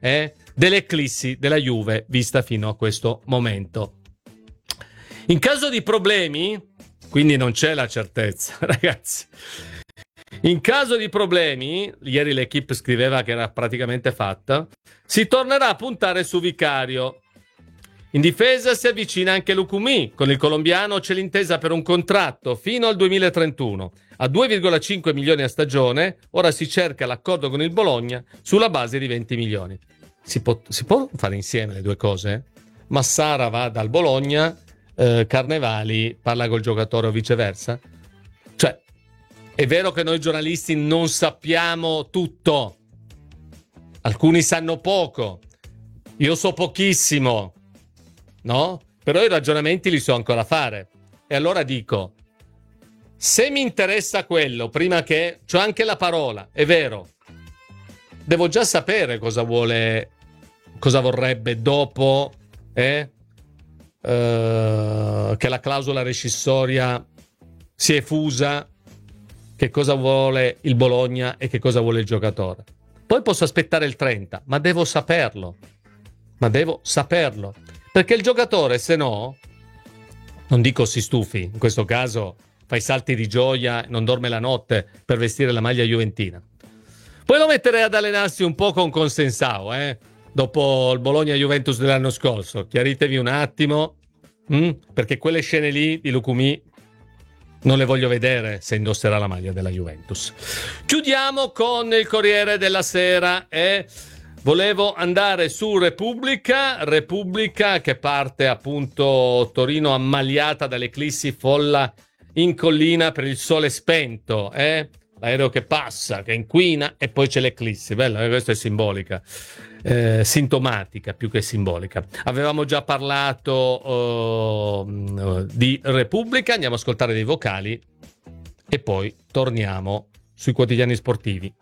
delle eclissi della Juve vista fino a questo momento. In caso di problemi, quindi non c'è la certezza, ragazzi. In caso di problemi, ieri l'Equipe scriveva che era praticamente fatta, si tornerà a puntare su Vicario. In difesa si avvicina anche Lucumí. Con il colombiano c'è l'intesa per un contratto fino al 2031 a 2,5 milioni a stagione. Ora si cerca l'accordo con il Bologna sulla base di 20 milioni. Si può fare insieme le due cose? Massara va dal Bologna, Carnevali parla col giocatore o viceversa? Cioè, è vero che noi giornalisti non sappiamo tutto. Alcuni sanno poco. Io so pochissimo. No? Però i ragionamenti li so ancora fare. E allora dico, se mi interessa quello, prima che c'ho anche la parola, è vero, devo già sapere cosa vorrebbe dopo che la clausola rescissoria si è fusa, che cosa vuole il Bologna e che cosa vuole il giocatore. Poi posso aspettare il 30, ma devo saperlo. Perché il giocatore, se no, non dico si stufi, in questo caso fa i salti di gioia, non dorme la notte per vestire la maglia juventina. Poi lo metterei ad allenarsi un po' con Consensao, dopo il Bologna-Juventus dell'anno scorso. Chiaritevi un attimo, perché quelle scene lì di Lucumí non le voglio vedere se indosserà la maglia della Juventus. Chiudiamo con il Corriere della Sera volevo andare su Repubblica che parte appunto Torino ammaliata dall'eclissi, folla in collina per il sole spento, l'aereo che passa, che inquina e poi c'è l'eclissi. Bella, questa è simbolica, sintomatica più che simbolica. Avevamo già parlato di Repubblica, andiamo a ascoltare dei vocali e poi torniamo sui quotidiani sportivi.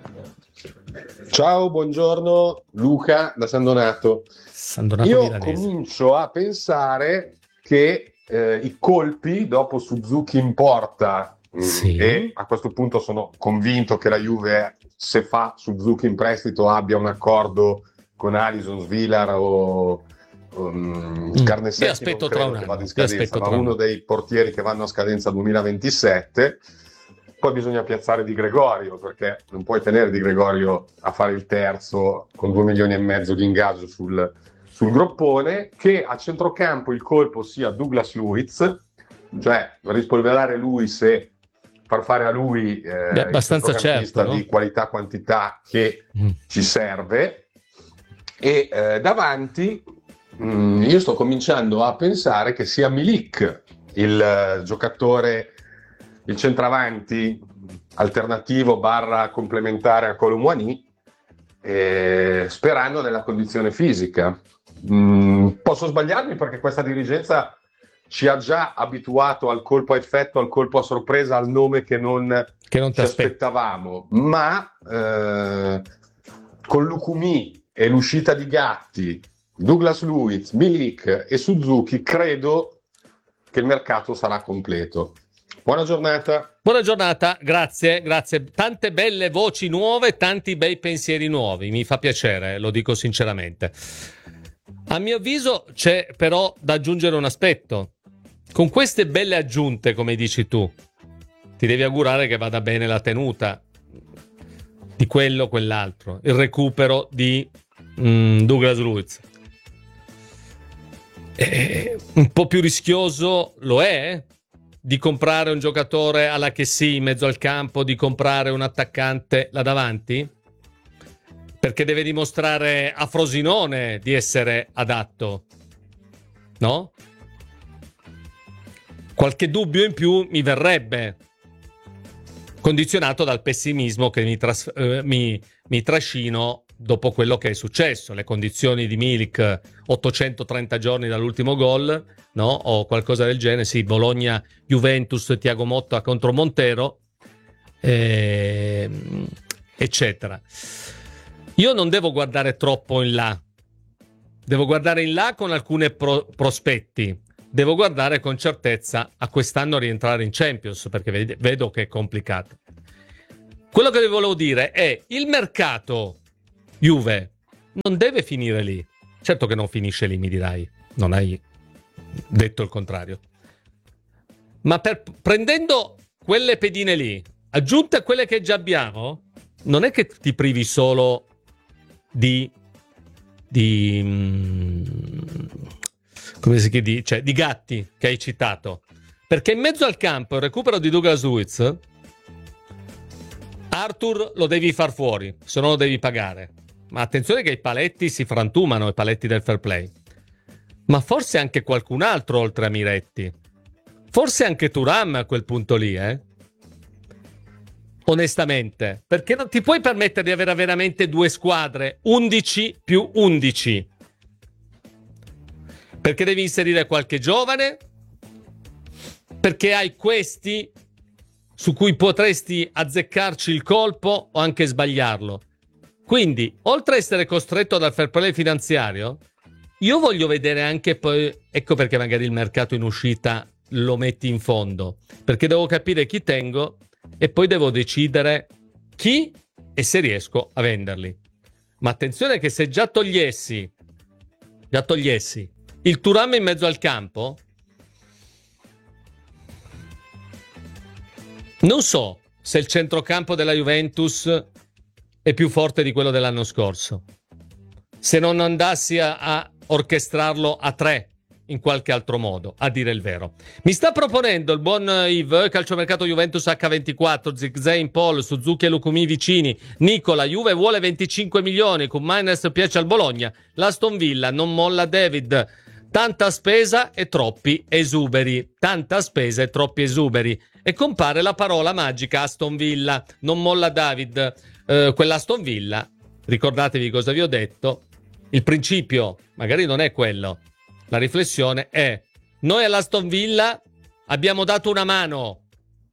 Ciao, buongiorno, Luca da San Donato. Io comincio a pensare che i colpi dopo Suzuki in porta, e a questo punto sono convinto che la Juve, se fa Suzuki in prestito, abbia un accordo con Alisson, Svilar o Carnesecchi. Aspetto tra un anno, ma uno dei portieri che vanno a scadenza 2027. Poi bisogna piazzare Di Gregorio, perché non puoi tenere Di Gregorio a fare il terzo con 2 milioni e mezzo di ingaggio sul groppone. Che a centrocampo il colpo sia Douglas Luiz, cioè rispolverare Luiz e far fare a lui abbastanza certo, no? Di qualità quantità che ci serve. E davanti io sto cominciando a pensare che sia Milik il giocatore, il centravanti alternativo / complementare a Kolo Muani, sperando nella condizione fisica. Posso sbagliarmi, perché questa dirigenza ci ha già abituato al colpo a effetto, al colpo a sorpresa, al nome che non ci aspettavamo, ma con Lucumí e l'uscita di Gatti, Douglas Luiz, Milik e Suzuki, credo che il mercato sarà completo. Buona giornata. Buona giornata, grazie. Tante belle voci nuove, tanti bei pensieri nuovi, mi fa piacere, lo dico sinceramente. A mio avviso c'è però da aggiungere un aspetto. Con queste belle aggiunte, come dici tu, ti devi augurare che vada bene la tenuta di quello o quell'altro, il recupero di Douglas Luiz. Un po' più rischioso lo è di comprare un giocatore alla che sì in mezzo al campo, di comprare un attaccante là davanti, perché deve dimostrare a Frosinone di essere adatto, no? Qualche dubbio in più mi verrebbe, condizionato dal pessimismo che mi trascino dopo quello che è successo, le condizioni di Milik, 830 giorni dall'ultimo gol, no? O qualcosa del genere, sì, Bologna, Juventus, Thiago Motta contro Montero, eccetera. Io non devo guardare troppo in là, devo guardare in là con alcuni prospetti, devo guardare con certezza a quest'anno rientrare in Champions, perché vedo che è complicato. Quello che vi volevo dire è: il mercato Juve non deve finire lì. Certo che non finisce lì, mi dirai. Non hai detto il contrario. Ma prendendo quelle pedine lì, aggiunte a quelle che già abbiamo, non è che ti privi solo di come si chiede, cioè di gatti che hai citato, perché in mezzo al campo il recupero di Douglas Luiz, Arthur lo devi far fuori, se no lo devi pagare. Ma attenzione che i paletti si frantumano, i paletti del fair play. Ma forse anche qualcun altro oltre a Miretti. Forse anche Thuram a quel punto lì, onestamente. Perché non ti puoi permettere di avere veramente due squadre, 11 più 11. Perché devi inserire qualche giovane? Perché hai questi su cui potresti azzeccarci il colpo o anche sbagliarlo. Quindi, oltre a essere costretto dal fair play finanziario, io voglio vedere anche poi, ecco perché magari il mercato in uscita lo metti in fondo, perché devo capire chi tengo e poi devo decidere chi e se riesco a venderli. Ma attenzione che se già togliessi il Thuram in mezzo al campo, non so se il centrocampo della Juventus è più forte di quello dell'anno scorso. Se non andassi a orchestrarlo a 3 in qualche altro modo, a dire il vero. Mi sta proponendo il buon Yves, calciomercato Juventus H24, Zigzane, Paul, Suzuki e Lukumi vicini. Nicola, Juve vuole 25 milioni, con Miners piace al Bologna. L'Aston Villa non molla David. Tanta spesa e troppi esuberi. Tanta spesa e troppi esuberi. E compare la parola magica Aston Villa. Non molla David. Quell'Aston Villa, ricordatevi cosa vi ho detto, il principio magari non è quello, la riflessione è: noi all'Aston Villa abbiamo dato una mano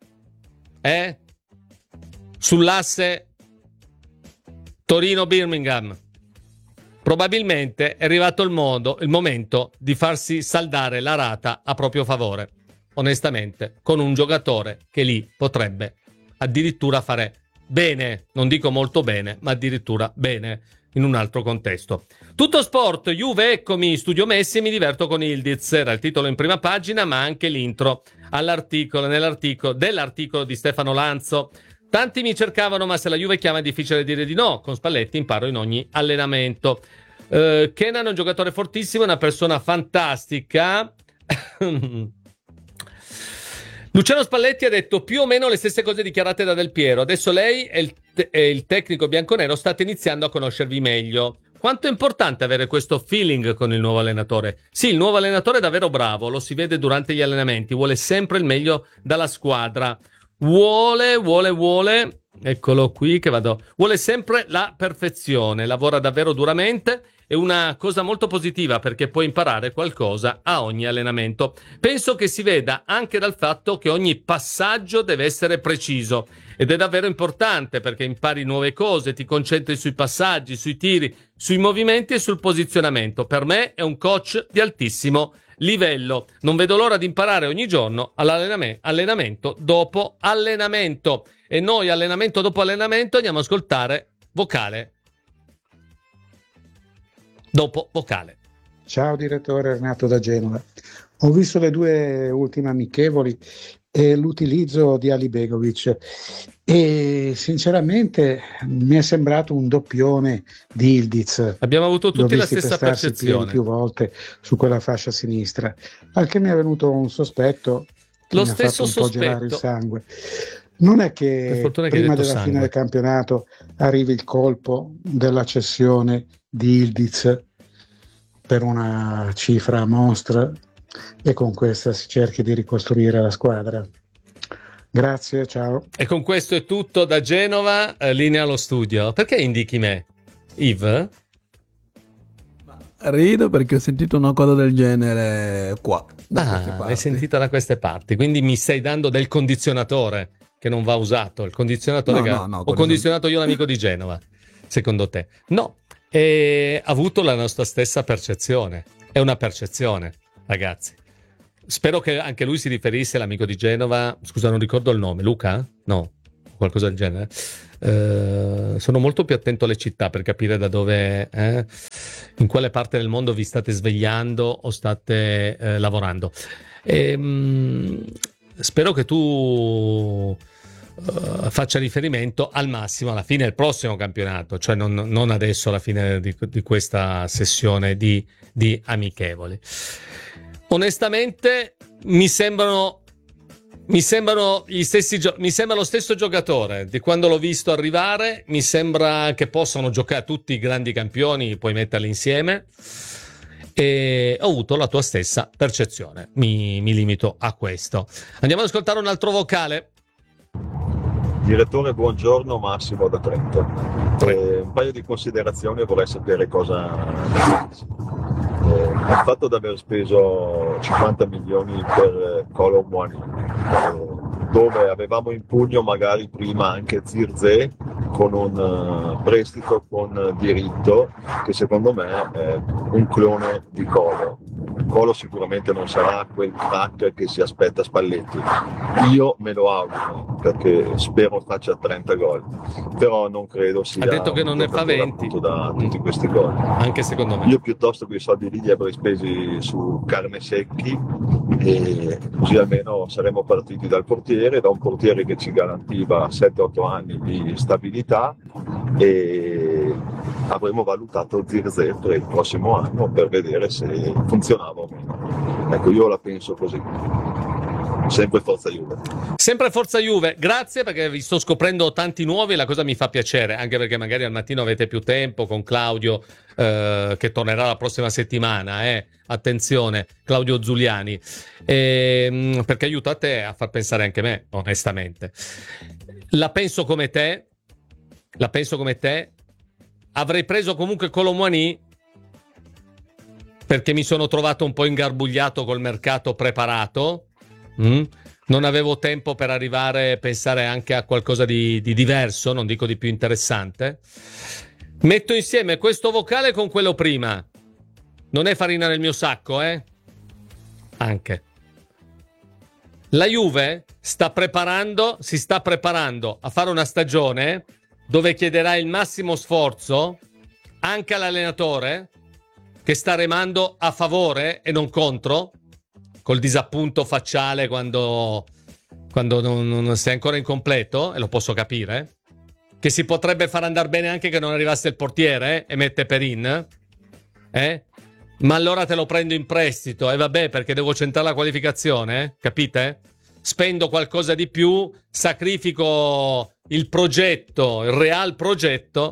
sull'asse Torino-Birmingham, probabilmente è arrivato il momento di farsi saldare la rata a proprio favore, onestamente, con un giocatore che lì potrebbe addirittura fare bene, non dico molto bene, ma addirittura bene in un altro contesto. Tutto sport, Juve, eccomi, studio Messi e mi diverto con Ildiz. Era il titolo in prima pagina, ma anche l'intro dell'articolo di Stefano Lanzo. Tanti mi cercavano, ma se la Juve chiama è difficile dire di no. Con Spalletti imparo in ogni allenamento. Kenan è un giocatore fortissimo, è una persona fantastica. Luciano Spalletti ha detto più o meno le stesse cose dichiarate da Del Piero. Adesso lei e il tecnico bianconero state iniziando a conoscervi meglio. Quanto è importante avere questo feeling con il nuovo allenatore? Sì, il nuovo allenatore è davvero bravo, lo si vede durante gli allenamenti, vuole sempre il meglio dalla squadra. Vuole, eccolo qui che vado. Vuole sempre la perfezione, lavora davvero duramente. È una cosa molto positiva perché puoi imparare qualcosa a ogni allenamento. Penso che si veda anche dal fatto che ogni passaggio deve essere preciso ed è davvero importante perché impari nuove cose, ti concentri sui passaggi, sui tiri, sui movimenti e sul posizionamento. Per me è un coach di altissimo livello. Non vedo l'ora di imparare ogni giorno allenamento dopo allenamento. E noi allenamento dopo allenamento andiamo a ascoltare vocale dopo vocale. Ciao direttore, Renato da Genova. Ho visto le due ultime amichevoli e l'utilizzo di Ali Begovic e sinceramente mi è sembrato un doppione di Ildiz. Abbiamo avuto tutti la stessa percezione più volte su quella fascia sinistra, al che mi è venuto un sospetto che lo mi stesso ha fatto un sospetto. po' gelare il sangue. Non è che prima della fine del campionato arrivi il colpo della cessione di Ildiz per una cifra monstra e con questa si cerchi di ricostruire la squadra. Grazie, ciao. E con questo è tutto da Genova, linea allo studio. Perché indichi me? Yves? Rido perché ho sentito una cosa del genere qua. L'hai sentita da queste parti, quindi mi stai dando del condizionatore che non va usato, il condizionatore ho condizionato io l'amico di Genova, secondo te? No, ha avuto la nostra stessa percezione, è una percezione, ragazzi. Spero che anche lui si riferisse all'amico di Genova, scusa non ricordo il nome, Luca? No, qualcosa del genere. Sono molto più attento alle città per capire da dove, in quale parte del mondo vi state svegliando o state lavorando. Spero che tu faccia riferimento al massimo alla fine del prossimo campionato, cioè non adesso alla fine di questa sessione di amichevoli. Onestamente mi sembra lo stesso giocatore di quando l'ho visto arrivare. Mi sembra che possano giocare tutti i grandi campioni, puoi metterli insieme, e ho avuto la tua stessa percezione. Mi limito a questo. Andiamo ad ascoltare un altro vocale. Direttore, buongiorno, Massimo da Trento. Un paio di considerazioni, vorrei sapere cosa il fatto di aver speso 50 milioni per Kolo Muani, dove avevamo in pugno magari prima anche Zirze con un prestito con diritto, che secondo me è un clone di Kolo. Kolo sicuramente non sarà quel crack che si aspetta Spalletti, io me lo auguro perché spero faccia 30 gol, però non credo sia, ha detto che non ne fa 20 da tutti questi gol, anche secondo me. Io piuttosto quei soldi lì li avrei spesi su carne secchi, e così almeno saremmo partiti dal portiere, da un portiere che ci garantiva 7-8 anni di stabilità, e avremmo valutato Zirze per il prossimo anno per vedere se funzionava o meno. Ecco, io la penso così. Sempre Forza Juve. Sempre Forza Juve, grazie, perché vi sto scoprendo tanti nuovi e la cosa mi fa piacere, anche perché magari al mattino avete più tempo con Claudio, che tornerà la prossima settimana, attenzione, Claudio Zuliani, perché aiuta te a far pensare anche me, onestamente. La penso come te, avrei preso comunque Kolo Muani perché mi sono trovato un po' ingarbugliato col mercato preparato. Non avevo tempo per arrivare a pensare anche a qualcosa di diverso, non dico di più interessante. Metto insieme questo vocale con quello prima. Non è farina nel mio sacco, Anche. La Juve si sta preparando a fare una stagione dove chiederà il massimo sforzo anche all'allenatore, che sta remando a favore e non contro, col disappunto facciale quando non sei ancora incompleto, e lo posso capire, che si potrebbe far andare bene anche che non arrivasse il portiere e mette Perin, ma allora te lo prendo in prestito, e vabbè, perché devo centrare la qualificazione, capite? Spendo qualcosa di più, sacrifico il progetto, il real progetto,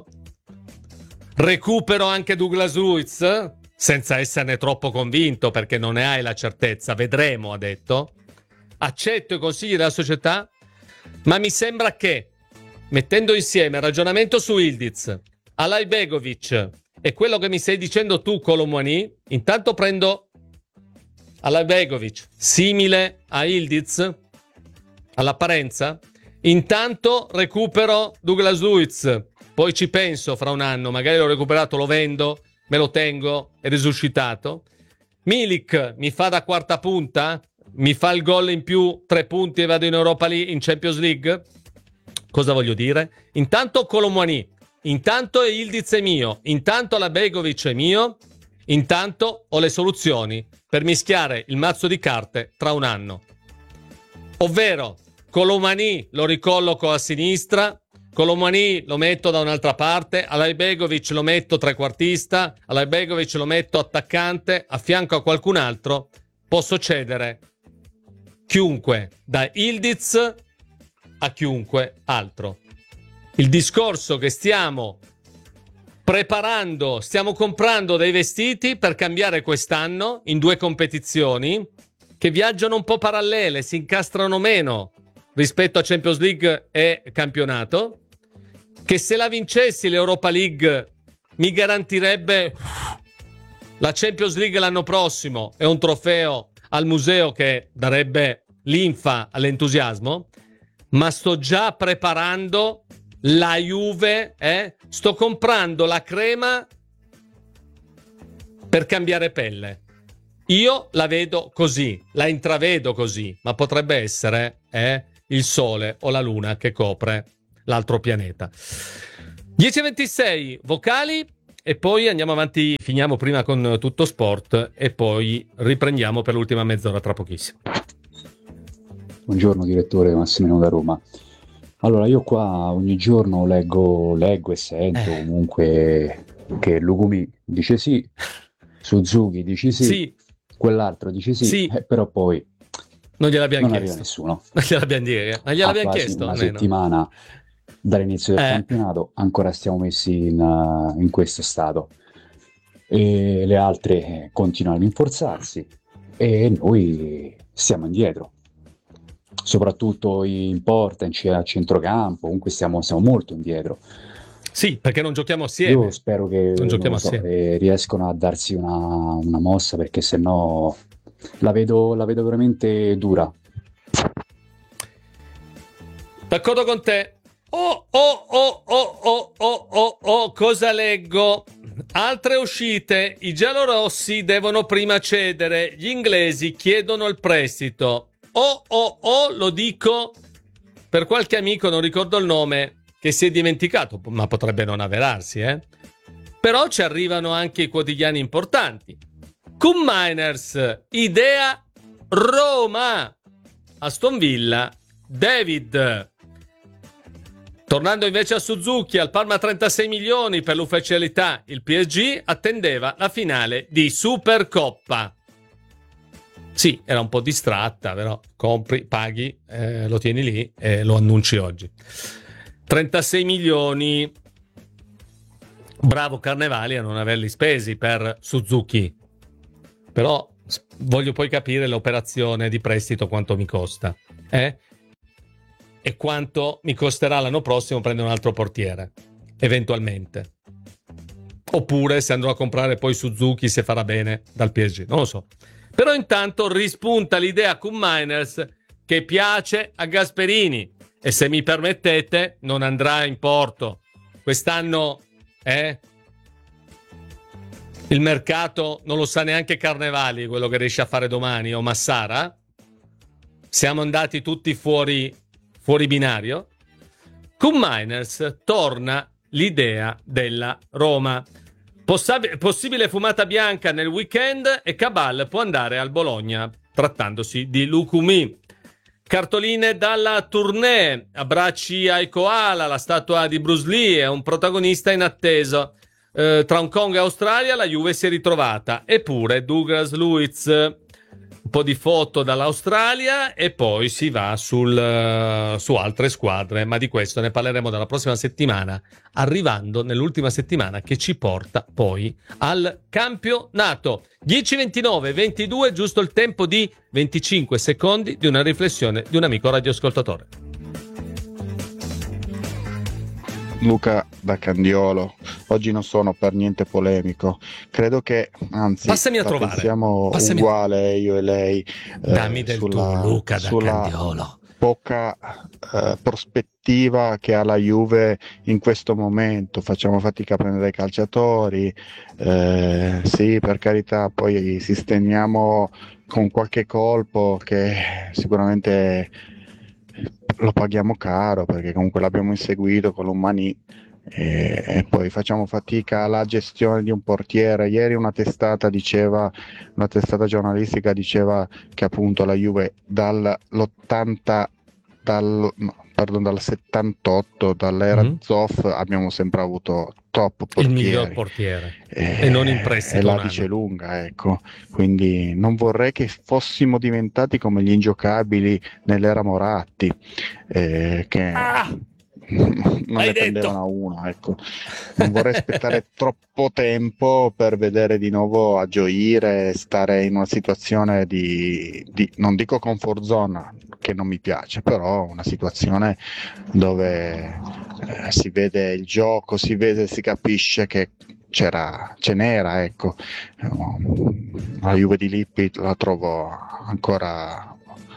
recupero anche Douglas Luiz, senza esserne troppo convinto, perché non ne hai la certezza, vedremo, ha detto. Accetto i consigli della società, ma mi sembra che, mettendo insieme il ragionamento su Ildiz, Alajbegovic e quello che mi stai dicendo tu, Kolo Muani, intanto prendo Alajbegovic simile a Ildiz all'apparenza, intanto recupero Douglas Luiz, poi ci penso fra un anno, magari l'ho recuperato, lo vendo, me lo tengo, è risuscitato. Milik mi fa da quarta punta, mi fa il gol in più, 3 punti, e vado in Europa League, in Champions League. Cosa voglio dire? Intanto Kolo Muani, intanto Ildiz è mio, intanto Alajbegovic è mio, intanto ho le soluzioni per mischiare il mazzo di carte tra un anno. Ovvero, Kolo Muani lo ricolloco a sinistra, Kolo Muani lo metto da un'altra parte, Alajbegovic lo metto trequartista, Alajbegovic lo metto attaccante, a fianco a qualcun altro. Posso cedere chiunque, da Ildiz a chiunque altro. Il discorso che stiamo preparando, stiamo comprando dei vestiti per cambiare quest'anno in 2 competizioni che viaggiano un po' parallele, si incastrano meno rispetto a Champions League e campionato, che se la vincessi l'Europa League mi garantirebbe la Champions League l'anno prossimo e un trofeo al museo che darebbe linfa all'entusiasmo, ma sto già preparando la Juve, sto comprando la crema per cambiare pelle. Io la vedo così, la intravedo così, ma potrebbe essere il sole o la luna che copre l'altro pianeta. 10:26 vocali e poi andiamo avanti, finiamo prima con Tutto Sport e poi riprendiamo per l'ultima mezz'ora tra pochissimo. Buongiorno direttore, Massimiliano da Roma. Allora, io qua ogni giorno leggo e sento comunque che Lukumi dice sì, Suzuki dice sì, quell'altro dice sì. Però poi non gliel'abbiamo chiesto. Arriva nessuno. Non gliel'abbiamo chiesto. Una settimana dall'inizio del campionato ancora stiamo messi in questo stato e le altre continuano a rinforzarsi e noi stiamo indietro. Soprattutto in porta, a centrocampo, comunque stiamo molto indietro. Sì, perché non giochiamo assieme. Io spero che riescano a darsi una mossa, perché sennò la vedo veramente dura. D'accordo con te. Cosa leggo? Altre uscite. I giallorossi devono prima cedere. Gli inglesi chiedono il prestito. Lo dico per qualche amico, non ricordo il nome, che si è dimenticato, ma potrebbe non avverarsi, Però ci arrivano anche i quotidiani importanti. Cum Miners, idea Roma. Aston Villa, David. Tornando invece a Suzuki, al Parma 36 milioni per l'ufficialità, il PSG attendeva la finale di Supercoppa. Sì, era un po' distratta, però compri, paghi, lo tieni lì e lo annunci oggi. 36 milioni, bravo Carnevali a non averli spesi per Suzuki. Però voglio poi capire l'operazione di prestito quanto mi costa. E quanto mi costerà l'anno prossimo prendere un altro portiere, eventualmente. Oppure se andrò a comprare poi Suzuki, se farà bene dal PSG, non lo so. Però intanto rispunta l'idea Cum Miners che piace a Gasperini e, se mi permettete, non andrà in porto. Quest'anno il mercato non lo sa neanche Carnevali, quello che riesce a fare domani, o Massara. Siamo andati tutti fuori binario. Cum Miners torna l'idea della Roma. Possibile fumata bianca nel weekend e Cabal può andare al Bologna trattandosi di Lukumi. Cartoline dalla tournée, abbracci ai koala, la statua di Bruce Lee è un protagonista in attesa. Tra Hong Kong e Australia la Juve si è ritrovata, eppure Douglas Luiz, un po' di foto dall'Australia e poi si va su altre squadre, ma di questo ne parleremo dalla prossima settimana, arrivando nell'ultima settimana che ci porta poi al campionato. 10:29, giusto il tempo di 25 secondi di una riflessione di un amico radioascoltatore. Luca da Candiolo, oggi non sono per niente polemico, credo che anzi siamo uguale io e lei Luca da Candiolo. Poca prospettiva che ha la Juve in questo momento. Facciamo fatica a prendere i calciatori, sì, per carità, poi sistemiamo con qualche colpo che sicuramente lo paghiamo caro, perché comunque l'abbiamo inseguito con l'Umani e poi facciamo fatica alla gestione di un portiere. Ieri una testata giornalistica diceva che appunto la Juve dal 78, dall'era Zoff, abbiamo sempre avuto top portieri, il miglior portiere e non in prestito, e la dice lunga, ecco. Quindi non vorrei che fossimo diventati come gli ingiocabili nell'era Moratti, che non ne prendevano uno, ecco. Non vorrei aspettare troppo tempo per vedere di nuovo a gioire, stare in una situazione di non dico comfort zone, che non mi piace, però una situazione dove si vede il gioco, si capisce che ce n'era, ecco. La Juve di Lippi la trovo ancora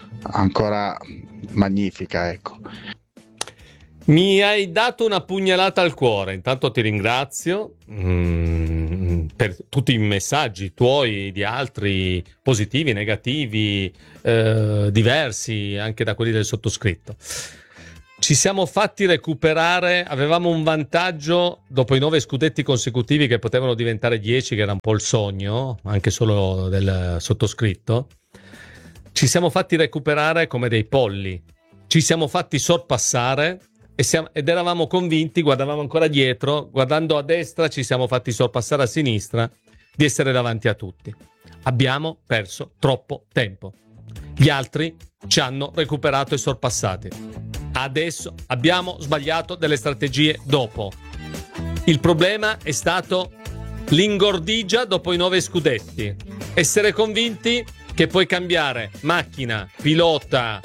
magnifica, ecco. Mi hai dato una pugnalata al cuore, intanto ti ringrazio per tutti i messaggi tuoi, di altri, positivi, negativi, diversi anche da quelli del sottoscritto. ci siamo fatti recuperare, avevamo un vantaggio dopo i 9 scudetti consecutivi che potevano diventare 10, che era un po' il sogno, anche solo del sottoscritto. Ci siamo fatti recuperare come dei polli, ci siamo fatti sorpassare ed eravamo convinti, guardavamo ancora dietro, guardando a destra ci siamo fatti sorpassare a sinistra, di essere davanti a tutti. Abbiamo perso troppo tempo. Gli altri ci hanno recuperato e sorpassati. Adesso abbiamo sbagliato delle strategie dopo. Il problema è stato l'ingordigia dopo i 9 scudetti. Essere convinti che puoi cambiare macchina, pilota,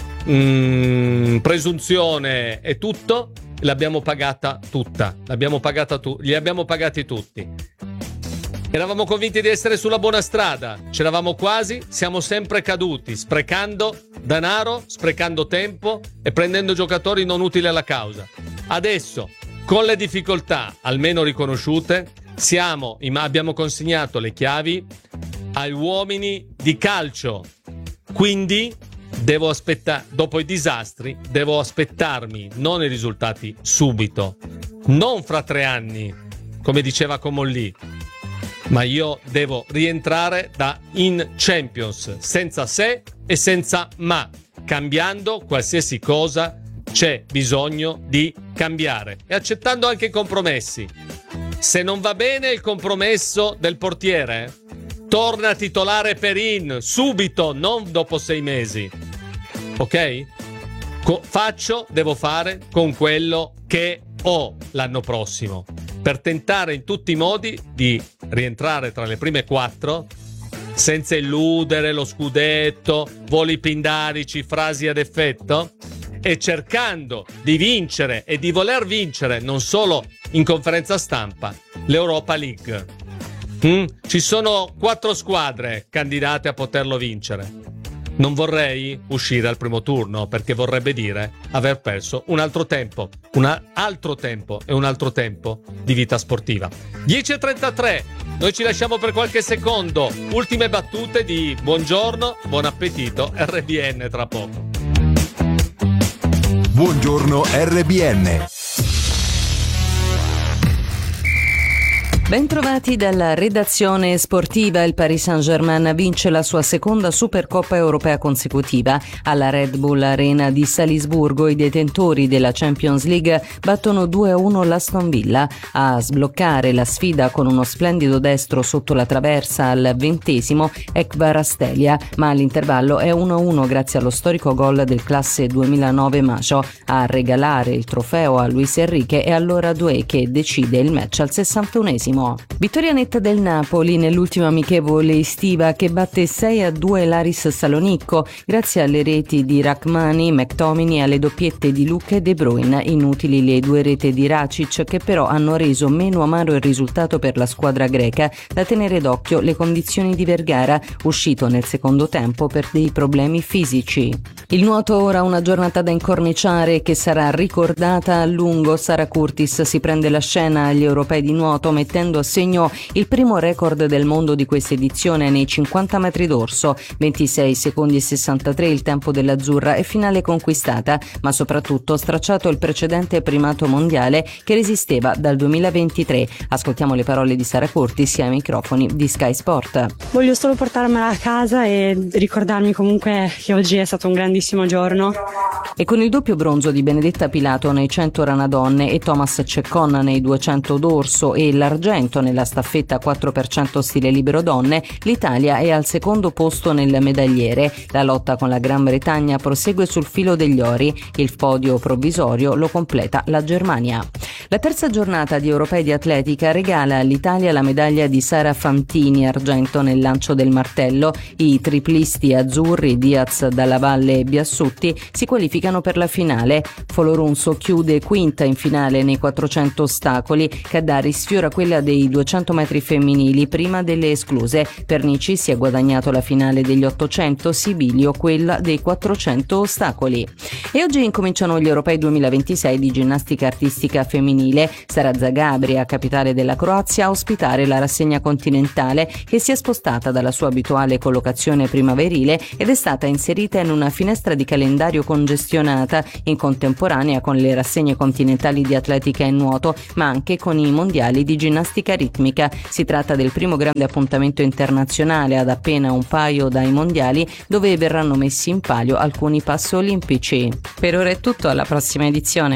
presunzione e tutto, l'abbiamo pagata tutta. Li abbiamo pagati tutti. Eravamo convinti di essere sulla buona strada, c'eravamo quasi, siamo sempre caduti, sprecando denaro, sprecando tempo e prendendo giocatori non utili alla causa. Adesso, con le difficoltà almeno riconosciute, abbiamo consegnato le chiavi agli uomini di calcio. Quindi devo aspettare, dopo i disastri, devo aspettarmi non i risultati subito, non fra 3 anni, come diceva Comolli, ma io devo rientrare in Champions, senza se e senza ma, cambiando qualsiasi cosa c'è bisogno di cambiare e accettando anche i compromessi. Se non va bene il compromesso del portiere, torna titolare Perin subito, non dopo 6 mesi. Ok? Devo fare con quello che ho l'anno prossimo, per tentare in tutti i modi di rientrare tra le prime 4 senza illudere lo scudetto, voli pindarici, frasi ad effetto, e cercando di vincere e di voler vincere non solo in conferenza stampa l'Europa League. Ci sono 4 squadre candidate a poterlo vincere. Non vorrei uscire al primo turno, perché vorrebbe dire aver perso un altro tempo e un altro tempo di vita sportiva. 10:33, noi ci lasciamo per qualche secondo. Ultime battute di buongiorno, buon appetito, RBN tra poco. Buongiorno RBN. Bentrovati dalla redazione sportiva. Il Paris Saint-Germain vince la sua seconda Supercoppa europea consecutiva. Alla Red Bull Arena di Salisburgo i detentori della Champions League battono 2-1 l'Aston Villa. A sbloccare la sfida con uno splendido destro sotto la traversa al 20° è Kvaratskhelia, ma all'intervallo è 1-1 grazie allo storico gol del classe 2009 Macho. A regalare il trofeo a Luis Enrique è allora Doué, che decide il match al 61°. Vittoria netta del Napoli nell'ultima amichevole estiva, che batte 6-2 l'Aris Salonicco grazie alle reti di Rachmani, McTominay e alle doppiette di Luca e De Bruyne. Inutili le 2 reti di Racic, che però hanno reso meno amaro il risultato per la squadra greca. Da tenere d'occhio le condizioni di Vergara, uscito nel secondo tempo per dei problemi fisici. Il nuoto ora una giornata da incorniciare che sarà ricordata a lungo. Sara Curtis si prende la scena agli europei di nuoto mettendo a segno il primo record del mondo di questa edizione nei 50 metri d'orso. 26 secondi e 63 il tempo dell'azzurra, e finale conquistata, ma soprattutto stracciato il precedente primato mondiale che resisteva dal 2023. Ascoltiamo le parole di Sara Curtis ai microfoni di Sky Sport. Voglio solo portarmela a casa e ricordarmi comunque che oggi è stato un grandissimo giorno. E con il doppio bronzo di Benedetta Pilato nei 100 rana donne e Thomas Ceccon nei 200 d'orso e l'argento nella staffetta 4% stile libero donne, l'Italia è al secondo posto nel medagliere. La lotta con la Gran Bretagna prosegue sul filo degli ori. Il podio provvisorio lo completa la Germania. La terza giornata di Europei di atletica regala all'Italia la medaglia di Sara Fantini, argento nel lancio del martello. I triplisti azzurri Diaz, Dalla Valle e Biassutti si qualificano per la finale. Folorunso chiude quinta in finale nei 400 ostacoli. Caddari sfiora quella dei 200 metri femminili, prima delle escluse. Pernici si è guadagnato la finale degli 800, Sibilio quella dei 400 ostacoli. E oggi incominciano gli Europei 2026 di ginnastica artistica femminile. Sarà Zagabria, capitale della Croazia, a ospitare la rassegna continentale, che si è spostata dalla sua abituale collocazione primaverile ed è stata inserita in una finestra di calendario congestionata, in contemporanea con le rassegne continentali di atletica e nuoto, ma anche con i mondiali di ginnastica ritmica. Si tratta del primo grande appuntamento internazionale ad appena un paio dai mondiali, dove verranno messi in palio alcuni passi olimpici. Per ora è tutto, alla prossima edizione.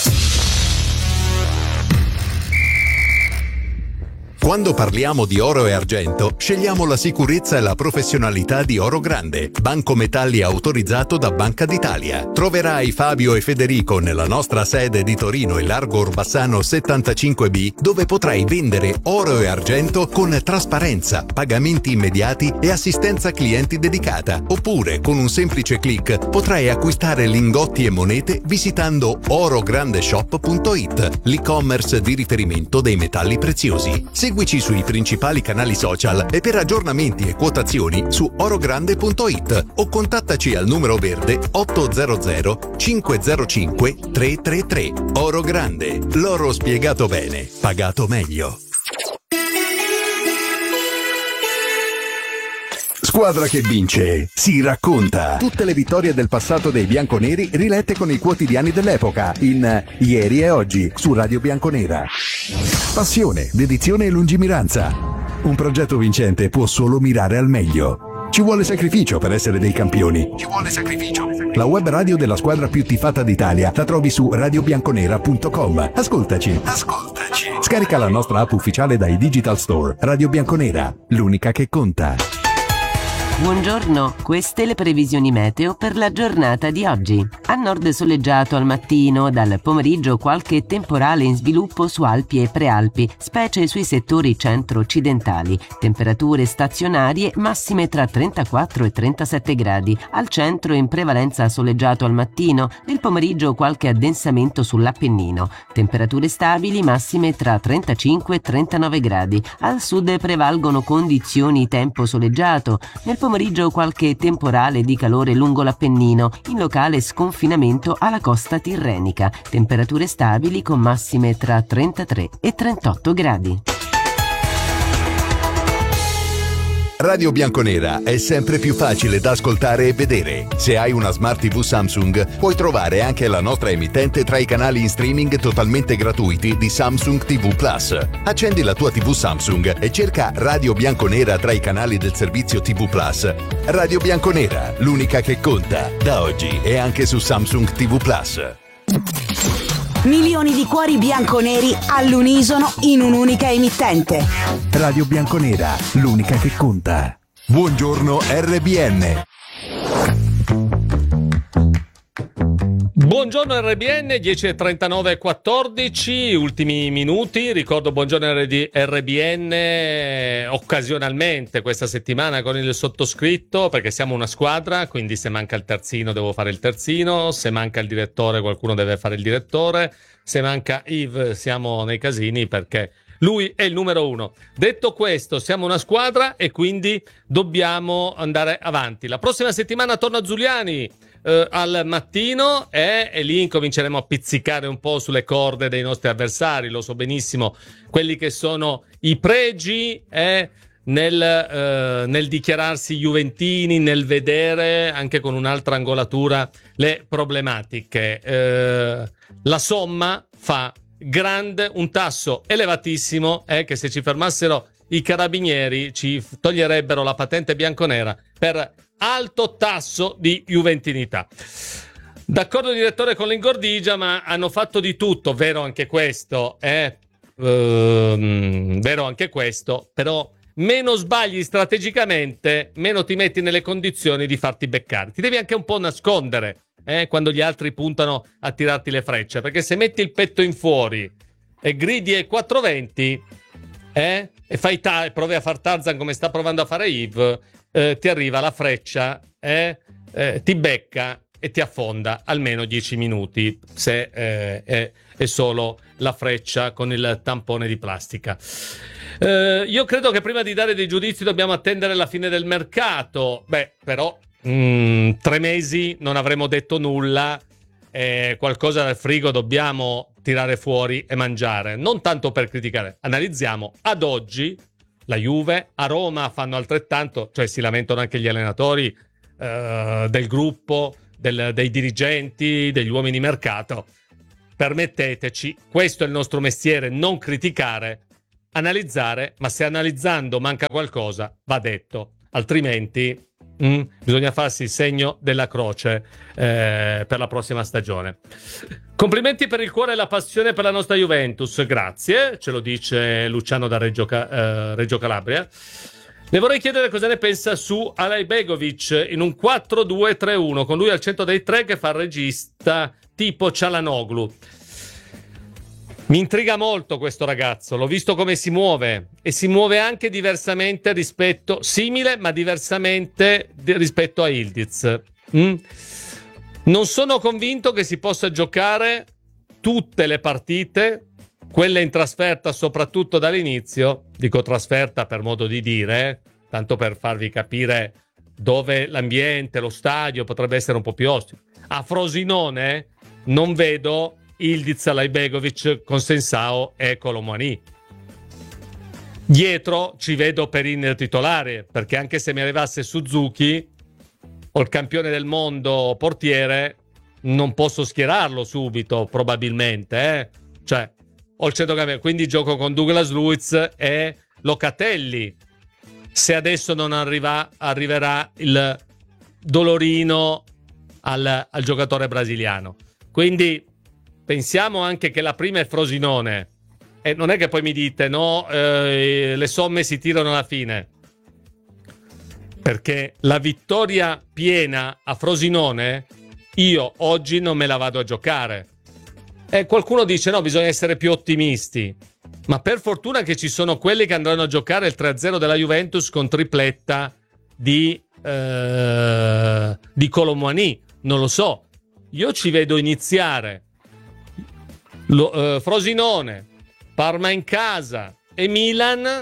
Quando parliamo di oro e argento, scegliamo la sicurezza e la professionalità di Oro Grande, banco metalli autorizzato da Banca d'Italia. Troverai Fabio e Federico nella nostra sede di Torino in Largo Orbassano 75B, dove potrai vendere oro e argento con trasparenza, pagamenti immediati e assistenza clienti dedicata. Oppure, con un semplice click, potrai acquistare lingotti e monete visitando orograndeshop.it, l'e-commerce di riferimento dei metalli preziosi. Seguici sui principali canali social e per aggiornamenti e quotazioni su orogrande.it o contattaci al numero verde 800 505 333. Oro Grande, l'oro spiegato bene, pagato meglio. Squadra che vince si racconta. Tutte le vittorie del passato dei bianconeri rilette con i quotidiani dell'epoca in Ieri e Oggi su Radio Bianconera. Passione, dedizione e lungimiranza. Un progetto vincente può solo mirare al meglio. Ci vuole sacrificio per essere dei campioni. Ci vuole sacrificio. La web radio della squadra più tifata d'Italia la trovi su radiobianconera.com. Ascoltaci. Scarica la nostra app ufficiale dai Digital Store. Radio Bianconera, l'unica che conta. Buongiorno, queste le previsioni meteo per la giornata di oggi. A nord soleggiato al mattino, dal pomeriggio qualche temporale in sviluppo su Alpi e Prealpi, specie sui settori centro-occidentali. Temperature stazionarie massime tra 34 e 37 gradi. Al centro in prevalenza soleggiato al mattino, nel pomeriggio qualche addensamento sull'Appennino. Temperature stabili massime tra 35 e 39 gradi. Al sud prevalgono condizioni tempo soleggiato. Nel pomeriggio qualche temporale di calore lungo l'Appennino, in locale sconfinamento alla costa tirrenica. Temperature stabili con massime tra 33 e 38 gradi. Radio Bianconera è sempre più facile da ascoltare e vedere. Se hai una Smart TV Samsung, puoi trovare anche la nostra emittente tra i canali in streaming totalmente gratuiti di Samsung TV Plus. Accendi la tua TV Samsung e cerca Radio Bianconera tra i canali del servizio TV Plus. Radio Bianconera, l'unica che conta. Da oggi è anche su Samsung TV Plus. Milioni di cuori bianconeri all'unisono in un'unica emittente. Radio Bianconera, l'unica che conta. Buongiorno RBN. Buongiorno RBN, 10:39:14, ultimi minuti. Ricordo buongiorno RBN occasionalmente questa settimana con il sottoscritto, perché siamo una squadra, quindi se manca il terzino devo fare il terzino, se manca il direttore qualcuno deve fare il direttore, se manca Yves siamo nei casini perché lui è il numero uno. Detto questo, siamo una squadra e quindi dobbiamo andare avanti. La prossima settimana torna Giuliani al mattino e lì incominceremo a pizzicare un po' sulle corde dei nostri avversari. Lo so benissimo quelli che sono i pregi nel dichiararsi juventini, nel vedere anche con un'altra angolatura le problematiche. La somma fa un tasso elevatissimo, che se ci fermassero i carabinieri ci toglierebbero la patente bianconera per alto tasso di juventinità. D'accordo direttore con l'ingordigia, ma hanno fatto di tutto, vero anche questo, vero anche questo, però meno sbagli strategicamente, meno ti metti nelle condizioni di farti beccare. Ti devi anche un po' nascondere quando gli altri puntano a tirarti le frecce, perché se metti il petto in fuori e gridi ai 420 e provi a far Tarzan come sta provando a fare Yves, ti arriva la freccia, ti becca e ti affonda almeno 10 minuti se è solo la freccia con il tampone di plastica. Io credo che prima di dare dei giudizi dobbiamo attendere la fine del mercato. Però 3 mesi non avremo detto nulla, qualcosa dal frigo dobbiamo tirare fuori e mangiare, non tanto per criticare. Analizziamo ad oggi la Juve, a Roma fanno altrettanto, cioè si lamentano anche gli allenatori del gruppo, dei dirigenti, degli uomini di mercato. Permetteteci, questo è il nostro mestiere, non criticare, analizzare, ma se analizzando manca qualcosa va detto, altrimenti bisogna farsi il segno della croce per la prossima stagione. Complimenti per il cuore e la passione per la nostra Juventus, grazie, ce lo dice Luciano da Reggio Calabria. Le vorrei chiedere cosa ne pensa su Alajbegovic in un 4-2-3-1, con lui al centro dei 3 che fa il regista tipo Çalhanoğlu. Mi intriga molto questo ragazzo, l'ho visto come si muove e si muove anche diversamente simile ma diversamente rispetto a Yıldız. Non sono convinto che si possa giocare tutte le partite, quelle in trasferta soprattutto dall'inizio, dico trasferta per modo di dire, tanto per farvi capire dove l'ambiente, lo stadio potrebbe essere un po' più ostico. A Frosinone non vedo Yıldız, Alajbegovic con Sensao e Colomani. Dietro ci vedo Perin titolare, perché anche se mi arrivasse Suzuki o il campione del mondo portiere, non posso schierarlo subito probabilmente, cioè ho il centrocampista, quindi gioco con Douglas Luiz e Locatelli, se adesso non arriverà il dolorino al giocatore brasiliano. Quindi pensiamo anche che la prima è Frosinone, e non è che poi mi dite le somme si tirano alla fine, perché la vittoria piena a Frosinone io oggi non me la vado a giocare. E qualcuno dice no, bisogna essere più ottimisti, ma per fortuna che ci sono quelli che andranno a giocare il 3-0 della Juventus con tripletta di Colomani. Non lo so, io ci vedo iniziare Frosinone, Parma in casa e Milan.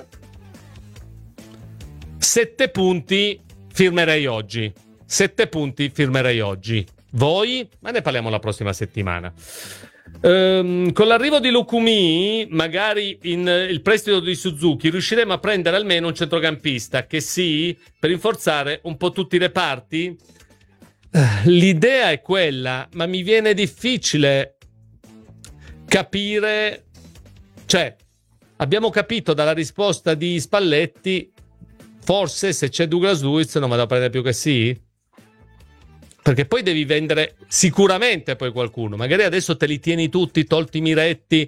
7 punti firmerei oggi. 7 punti firmerei oggi. Voi? Ma ne parliamo la prossima settimana. Con l'arrivo di Lukumi, magari in il prestito di Suzuki, riusciremo a prendere almeno un centrocampista che sì, per rinforzare un po' tutti i reparti. L'idea è quella, ma mi viene difficile capire. Cioè, abbiamo capito dalla risposta di Spalletti, forse se c'è Douglas Luiz non vado a prendere più che sì, perché poi devi vendere sicuramente poi qualcuno, magari adesso te li tieni tutti, tolti Miretti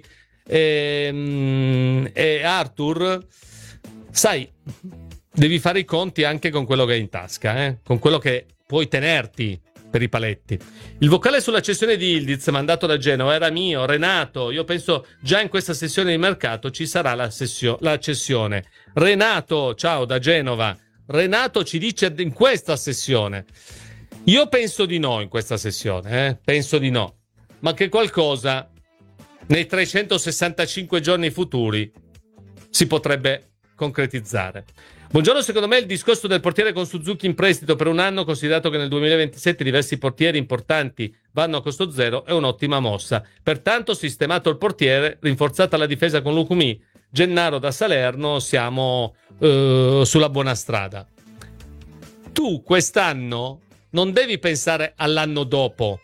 e Arthur, sai, devi fare i conti anche con quello che hai in tasca, con quello che puoi tenerti per i paletti. Il vocale sulla cessione di Yıldız mandato da Genova era mio, Renato. Io penso già in questa sessione di mercato ci sarà la cessione. Renato, ciao da Genova. Renato ci dice in questa sessione. Io penso di no in questa sessione, penso di no, ma che qualcosa nei 365 giorni futuri si potrebbe concretizzare. Buongiorno, secondo me il discorso del portiere con Suzuki in prestito per un anno, considerato che nel 2027 diversi portieri importanti vanno a costo zero, è un'ottima mossa. Pertanto, sistemato il portiere, rinforzata la difesa con Lukumi, Gennaro da Salerno, siamo sulla buona strada. Tu quest'anno non devi pensare all'anno dopo,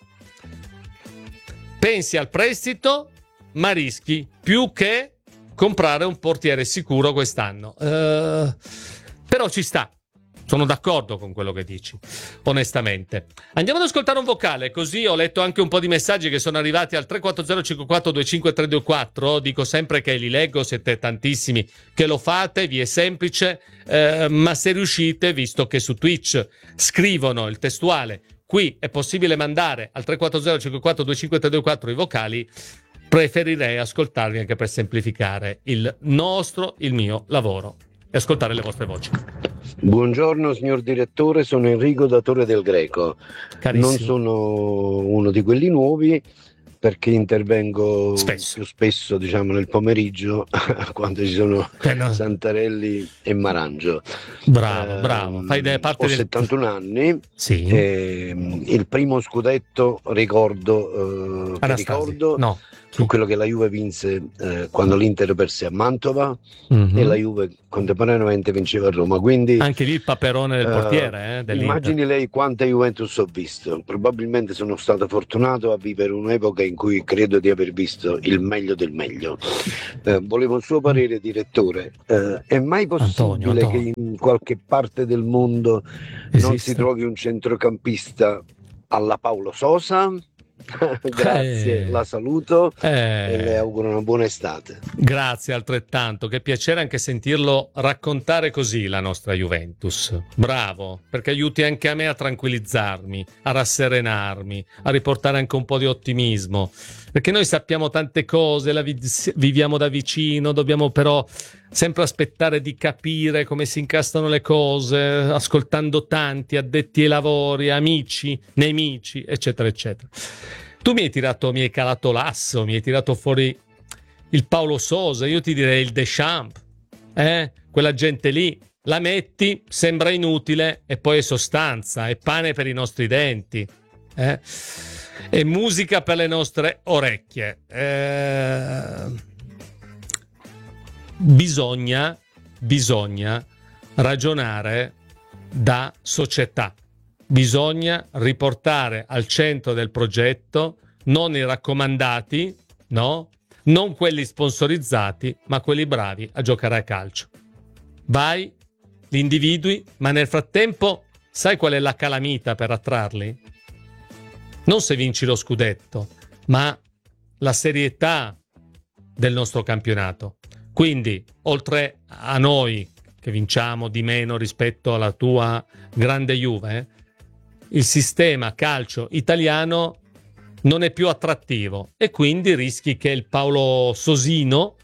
pensi al prestito, ma rischi più che comprare un portiere sicuro quest'anno. Però ci sta, sono d'accordo con quello che dici, onestamente. Andiamo ad ascoltare un vocale, così ho letto anche un po' di messaggi che sono arrivati al 340-54-25324. Dico sempre che li leggo, siete tantissimi che lo fate, vi è semplice, ma se riuscite, visto che su Twitch scrivono il testuale, qui è possibile mandare al 340-54-25324 i vocali, preferirei ascoltarvi anche per semplificare il mio lavoro e ascoltare le vostre voci. Buongiorno signor direttore, sono Enrico da Torre del Greco. Carissimo. Non sono uno di quelli nuovi, perché intervengo più spesso, diciamo, nel pomeriggio quando ci sono Santarelli e Marangio. Bravo. Fai parte ho 71 anni. Sì. Il primo scudetto ricordo fu quello che la Juve vinse quando l'Inter perse a Mantova e la Juve contemporaneamente vinceva a Roma. Quindi anche lì il paperone del portiere dell'Inter. Immagini lei quanta Juventus ho visto. Probabilmente sono stato fortunato a vivere un'epoca in cui credo di aver visto il meglio del meglio. Volevo il suo parere, direttore. È mai possibile Antonio. Che in qualche parte del mondo non si trovi un centrocampista alla Paulo Sosa? Grazie, la saluto e le auguro una buona estate. Grazie altrettanto, che piacere anche sentirlo raccontare così la nostra Juventus. Bravo, perché aiuti anche a me a tranquillizzarmi, a rasserenarmi, a riportare anche un po' di ottimismo, perché noi sappiamo tante cose, viviamo da vicino, dobbiamo però sempre aspettare di capire come si incastrano le cose, ascoltando tanti addetti ai lavori, amici, nemici, eccetera, eccetera. Tu mi hai calato l'asso, mi hai tirato fuori il Paulo Sosa, io ti direi il Deschamps, quella gente lì, la metti, sembra inutile e poi è sostanza, è pane per i nostri denti, è musica per le nostre orecchie. Bisogna ragionare da società, bisogna riportare al centro del progetto non i raccomandati, no? Non quelli sponsorizzati, ma quelli bravi a giocare a calcio. Vai, li individui, ma nel frattempo sai qual è la calamita per attrarli? Non se vinci lo scudetto, ma la serietà del nostro campionato. Quindi, oltre a noi che vinciamo di meno rispetto alla tua grande Juve, il sistema calcio italiano non è più attrattivo e quindi rischi che il Paolo Sosino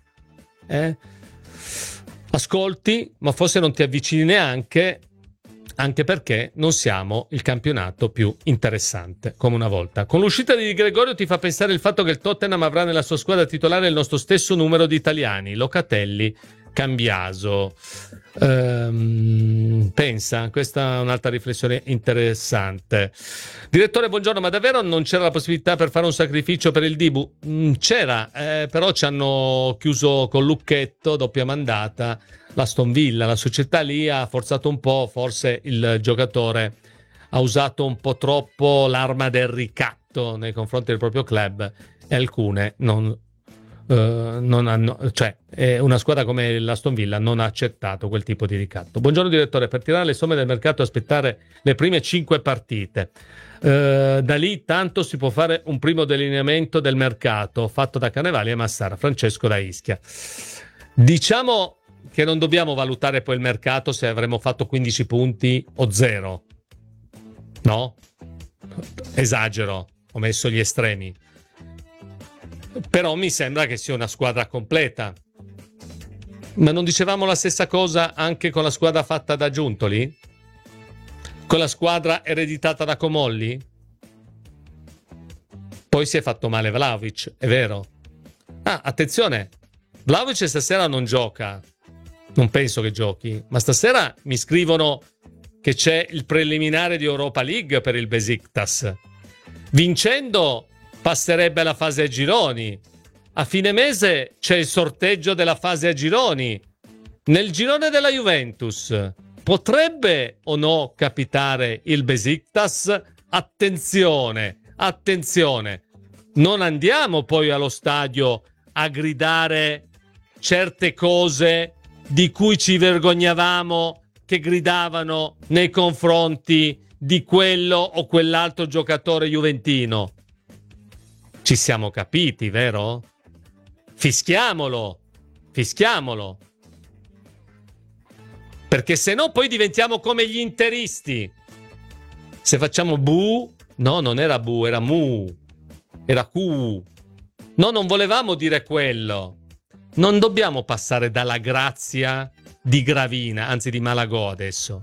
ascolti, ma forse non ti avvicini neanche, anche perché non siamo il campionato più interessante come una volta. Con l'uscita di Di Gregorio ti fa pensare il fatto che il Tottenham avrà nella sua squadra titolare il nostro stesso numero di italiani, Locatelli, Cambiaso. Pensa, questa è un'altra riflessione interessante. Direttore, buongiorno, ma davvero non c'era la possibilità per fare un sacrificio per il Dibu? C'era, però ci hanno chiuso col lucchetto, doppia mandata, l'Aston Villa, la società lì ha forzato un po', forse il giocatore ha usato un po' troppo l'arma del ricatto nei confronti del proprio club e alcune non hanno, cioè una squadra come l'Aston Villa non ha accettato quel tipo di ricatto. Buongiorno direttore, per tirare le somme del mercato e aspettare le prime 5 partite, da lì tanto si può fare un primo delineamento del mercato fatto da Carnevali e Massara. Francesco da Ischia. Diciamo che non dobbiamo valutare poi il mercato se avremo fatto 15 punti o 0, no? Esagero, ho messo gli estremi. Però mi sembra che sia una squadra completa. Ma non dicevamo la stessa cosa anche con la squadra fatta da Giuntoli? Con la squadra ereditata da Comolli? Poi si è fatto male Vlahovic, è vero. Attenzione, Vlahovic stasera non gioca. Non penso che giochi, ma stasera mi scrivono che c'è il preliminare di Europa League per il Besiktas. Vincendo passerebbe alla fase a gironi. A fine mese c'è il sorteggio della fase a gironi. Nel girone della Juventus potrebbe o no capitare il Besiktas? Attenzione, non andiamo poi allo stadio a gridare certe cose di cui ci vergognavamo che gridavano nei confronti di quello o quell'altro giocatore juventino. Ci siamo capiti, vero? Fischiamolo. Perché se no poi diventiamo come gli interisti. Se facciamo bu, no, non era bu, era mu, era cu. No, non volevamo dire quello. Non dobbiamo passare dalla grazia di Gravina, anzi di Malagò adesso.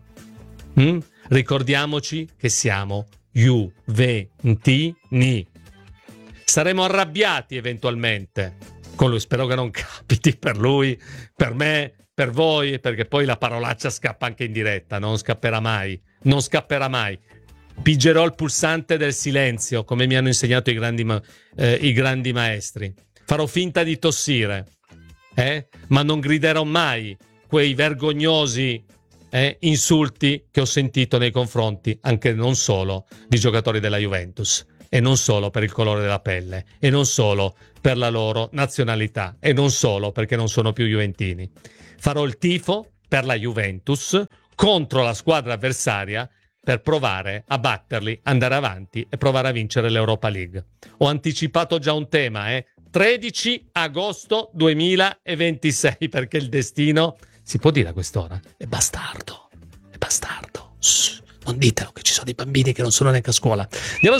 Ricordiamoci che siamo juventini. Saremo arrabbiati eventualmente con lui, spero che non capiti per lui, per me, per voi, perché poi la parolaccia scappa anche in diretta, non scapperà mai. Pigerò il pulsante del silenzio, come mi hanno insegnato i grandi maestri. Farò finta di tossire, ma non griderò mai quei vergognosi insulti che ho sentito nei confronti, anche non solo di giocatori della Juventus, e non solo per il colore della pelle, e non solo per la loro nazionalità, e non solo perché non sono più juventini. Farò il tifo per la Juventus contro la squadra avversaria per provare a batterli, andare avanti e provare a vincere l'Europa League. Ho anticipato già un tema, 13 agosto 2026, perché il destino, si può dire a quest'ora, è bastardo. Shh, non ditelo che ci sono dei bambini che non sono neanche a scuola. Andiamo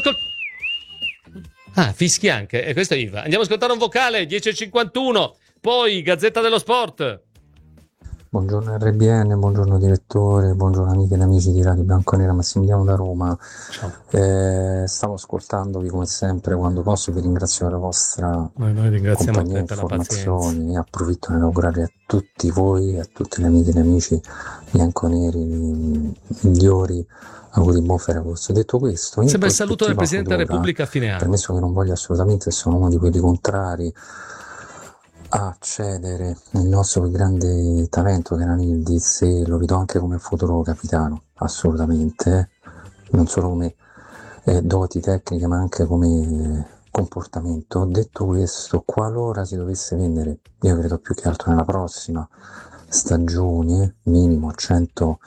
fischi anche, e questo è Iva. Andiamo a ascoltare un vocale, 10:51, poi Gazzetta dello Sport. Buongiorno RBN, buongiorno direttore, buongiorno amiche ed amici di Radio Bianconera, Massimiliano da Roma. Stavo ascoltandovi come sempre, quando posso vi ringrazio per la vostra compagnia e informazioni, e approfitto per augurare a tutti voi, a tutte le amiche e gli amici bianconeri, i migliori auguri, buon Ferragosto. Detto questo, sempre il saluto del Presidente della Repubblica a fine anno. Permesso che non voglio assolutamente, sono uno di quelli contrari a cedere il nostro più grande talento che era Yildiz, e lo vedo anche come futuro capitano, assolutamente, non solo come doti tecniche ma anche come comportamento. Detto questo, qualora si dovesse vendere, io credo più che altro nella prossima stagione, minimo a 100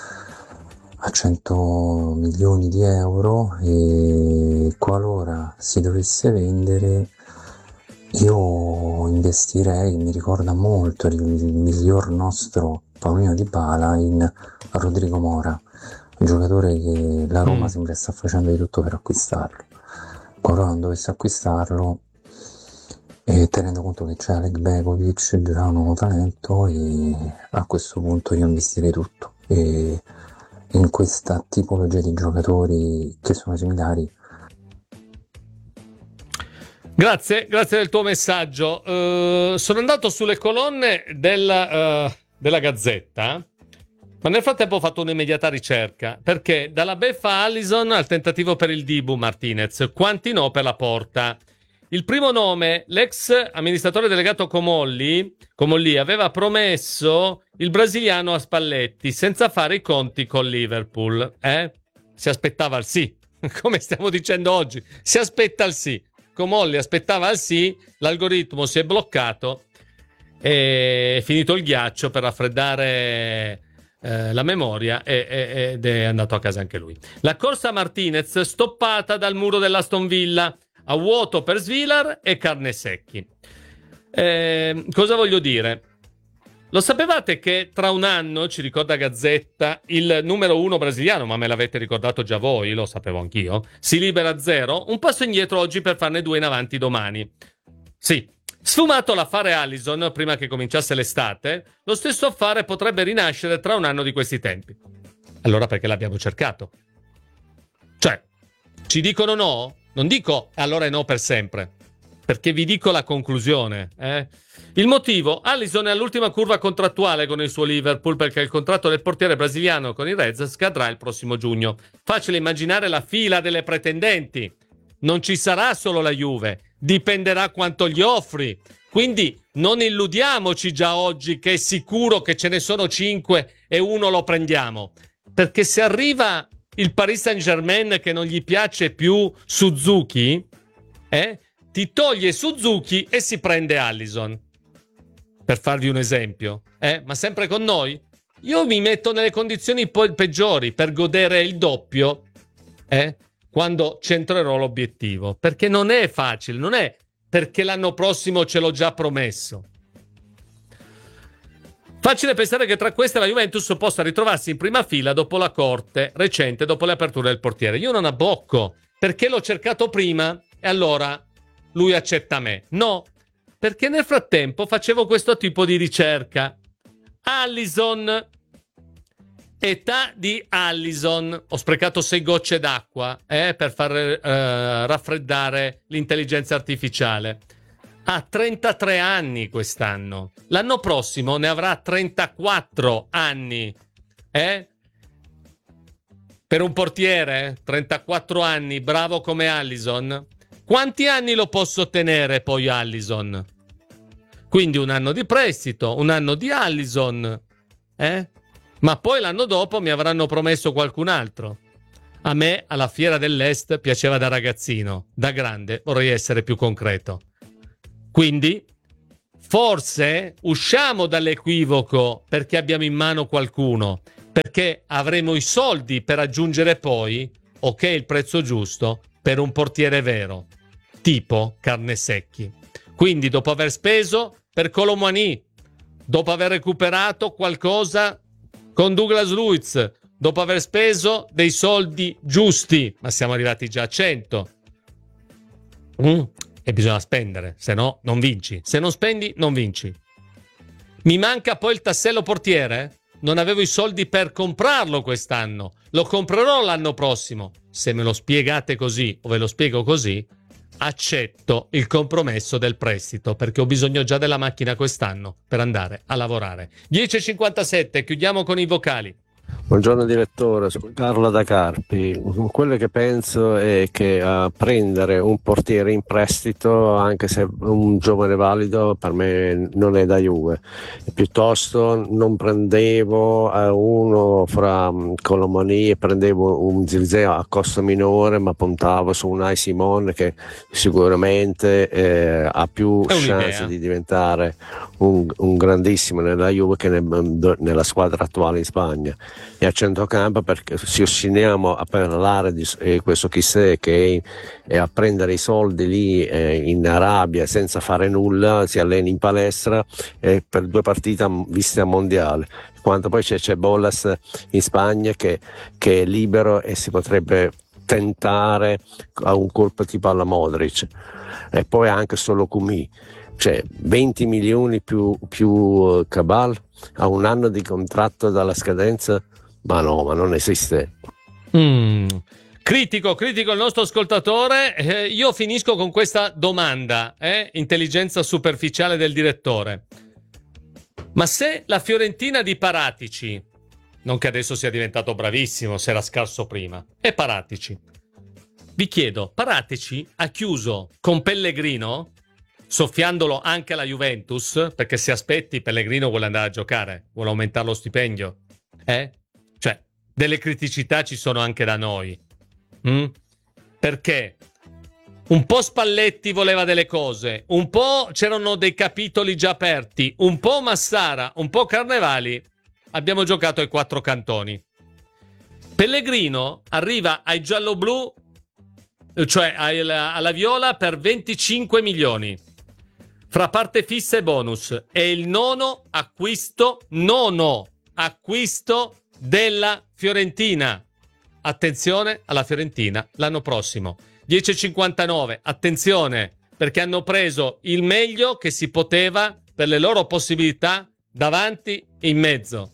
milioni di euro, e qualora si dovesse vendere io investirei, mi ricorda molto il miglior nostro Paolino Dybala, in Rodrigo Mora, un giocatore che la Roma sembra sta facendo di tutto per acquistarlo. Qualora non dovesse acquistarlo, e tenendo conto che c'è Alek Begovic, già un nuovo talento, e a questo punto io investirei tutto, e in questa tipologia di giocatori che sono similari. Grazie del tuo messaggio. Sono andato sulle colonne della Gazzetta, ma nel frattempo ho fatto un'immediata ricerca, perché dalla beffa Alisson al tentativo per il Dibu Martinez, quanti no per la Porta. Il primo nome, l'ex amministratore delegato Comolli aveva promesso il brasiliano a Spalletti senza fare i conti con Liverpool. Si aspettava il sì, come stiamo dicendo oggi, si aspetta il sì. Comolli aspettava il sì, l'algoritmo si è bloccato, è finito il ghiaccio per raffreddare la memoria, ed è andato a casa anche lui. La corsa a Martinez stoppata dal muro dell'Aston Villa, a vuoto per Svilar e Carnesecchi. Cosa voglio dire? Lo sapevate che tra un anno, ci ricorda Gazzetta, il numero 1 brasiliano, ma me l'avete ricordato già voi, lo sapevo anch'io, si libera a 0, un passo indietro oggi per farne 2 in avanti domani. Sì, sfumato l'affare Alisson prima che cominciasse l'estate, lo stesso affare potrebbe rinascere tra un anno di questi tempi. Allora perché l'abbiamo cercato? Cioè, ci dicono no? Non dico allora è no per sempre, perché vi dico la conclusione. Il motivo? Alisson è all'ultima curva contrattuale con il suo Liverpool, perché il contratto del portiere brasiliano con i Reds scadrà il prossimo giugno. Facile immaginare la fila delle pretendenti. Non ci sarà solo la Juve, dipenderà quanto gli offri. Quindi non illudiamoci già oggi che è sicuro che ce ne sono 5 e uno lo prendiamo. Perché se arriva il Paris Saint-Germain che non gli piace più Suzuki, ti toglie Suzuki e si prende Alisson. Per farvi un esempio, ma sempre con noi? Io mi metto nelle condizioni peggiori per godere il doppio, quando centrerò l'obiettivo. Perché non è facile, non è perché l'anno prossimo ce l'ho già promesso. Facile pensare che tra queste la Juventus possa ritrovarsi in prima fila dopo la corte recente, dopo le aperture del portiere. Io non abbocco, perché l'ho cercato prima e allora lui accetta me. No, perché nel frattempo facevo questo tipo di ricerca. Alisson Età di Allison. Ho sprecato 6 gocce d'acqua per far raffreddare l'intelligenza artificiale. Ha 33 anni quest'anno. L'anno prossimo ne avrà 34 anni. Per un portiere, 34 anni, bravo come Allison. Quanti anni lo posso tenere poi Allison? Quindi un anno di prestito, un anno di Allison, Ma poi l'anno dopo mi avranno promesso qualcun altro. A me, alla Fiera dell'Est, piaceva da ragazzino. Da grande vorrei essere più concreto. Quindi, forse, usciamo dall'equivoco perché abbiamo in mano qualcuno, perché avremo i soldi per aggiungere poi, il prezzo giusto, per un portiere vero, tipo Carnesecchi. Quindi, dopo aver speso per Kolo Muani, dopo aver recuperato qualcosa con Douglas Luiz, dopo aver speso dei soldi giusti, ma siamo arrivati già a 100. E bisogna spendere, se no non vinci. Se non spendi, non vinci. Mi manca poi il tassello portiere? Non avevo i soldi per comprarlo quest'anno. Lo comprerò l'anno prossimo. Se me lo spiegate così, o ve lo spiego così, accetto il compromesso del prestito, perché ho bisogno già della macchina quest'anno per andare a lavorare. 10:57, chiudiamo con i vocali. Buongiorno direttore, sono Carlo da Carpi. Quello che penso è che prendere un portiere in prestito, anche se un giovane valido, per me non è da Juve. Piuttosto non prendevo uno fra Kolo Muani e prendevo un Zirkzee a costo minore, ma puntavo su un Unai Simon che sicuramente ha più chance di diventare un grandissimo nella Juve che nella squadra attuale in Spagna. E a centrocampo, perché si ostiniamo a parlare di questo chissà che è a prendere i soldi lì in Arabia senza fare nulla, si allena in palestra per 2 partite viste a mondiale, quando poi c'è Bolas in Spagna che è libero e si potrebbe tentare a un colpo tipo alla Modric, e poi anche solo Kumi, cioè 20 milioni più Cabal a un anno di contratto dalla scadenza. Ma no, ma non esiste. Critico il nostro ascoltatore. Io finisco con questa domanda, intelligenza superficiale del direttore. Ma se la Fiorentina di Paratici, non che adesso sia diventato bravissimo, se era scarso prima, è Paratici. Vi chiedo, Paratici ha chiuso con Pellegrino, soffiandolo anche alla Juventus, perché se aspetti Pellegrino vuole andare a giocare, vuole aumentare lo stipendio, Cioè, delle criticità ci sono anche da noi. Perché un po' Spalletti voleva delle cose, un po' c'erano dei capitoli già aperti, un po' Massara, un po' Carnevali. Abbiamo giocato ai 4 cantoni. Pellegrino arriva ai gialloblu, cioè alla Viola, per 25 milioni. Fra parte fissa e bonus. È il nono acquisto della Fiorentina. Attenzione alla Fiorentina l'anno prossimo. 10:59, attenzione, perché hanno preso il meglio che si poteva per le loro possibilità davanti e in mezzo.